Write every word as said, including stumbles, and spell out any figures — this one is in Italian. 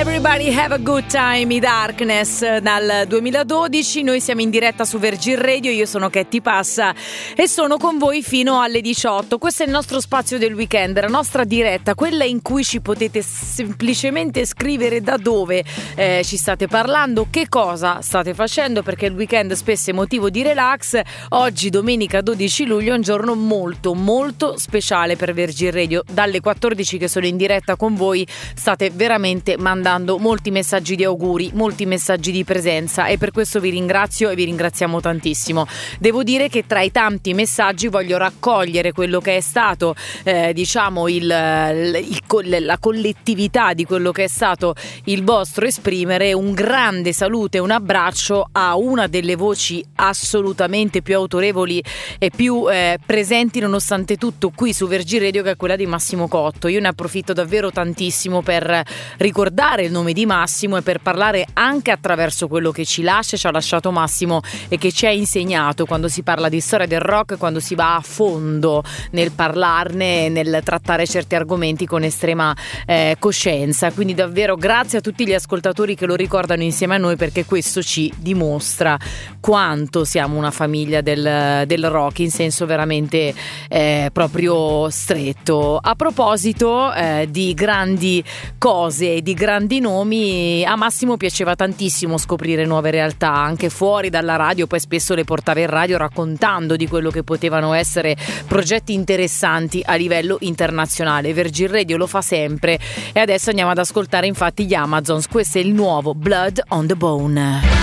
Everybody have a good time, i Darkness dal duemiladodici. Noi siamo in diretta su Virgin Radio, io sono Ketty Passa e sono con voi fino alle diciotto. Questo è il nostro spazio del weekend, la nostra diretta, quella in cui ci potete semplicemente scrivere da dove eh, ci state parlando, che cosa state facendo, perché il weekend spesso è motivo di relax. Oggi domenica dodici luglio è un giorno molto molto speciale per Virgin Radio. Dalle quattordici che sono in diretta con voi state veramente mandando molti messaggi di auguri, molti messaggi di presenza e per questo vi ringrazio e vi ringraziamo tantissimo. Devo dire che tra i tanti messaggi voglio raccogliere quello che è stato eh, diciamo il, il, il, la collettività di quello che è stato il vostro esprimere. Un grande saluto e un abbraccio a una delle voci assolutamente più autorevoli e più eh, presenti nonostante tutto qui su Virgin Radio, che è quella di Massimo Cotto. Io ne approfitto davvero tantissimo per ricordare il nome di Massimo e per parlare anche attraverso quello che ci lascia, ci ha lasciato Massimo e che ci ha insegnato quando si parla di storia del rock, quando si va a fondo nel parlarne, nel trattare certi argomenti con estrema eh, coscienza. Quindi davvero grazie a tutti gli ascoltatori che lo ricordano insieme a noi, perché questo ci dimostra quanto siamo una famiglia del, del rock in senso veramente eh, proprio stretto. A proposito eh, di grandi cose e di grandi nomi, a Massimo piaceva tantissimo scoprire nuove realtà anche fuori dalla radio, poi spesso le portava in radio raccontando di quello che potevano essere progetti interessanti a livello internazionale. Virgin Radio lo fa sempre e adesso andiamo ad ascoltare infatti gli Amazons. Questo è il nuovo Blood on the Bone.